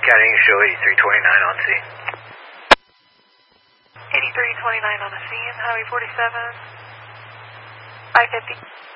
County, you show 8329 on scene. 8329 on the scene, Highway 47, 550.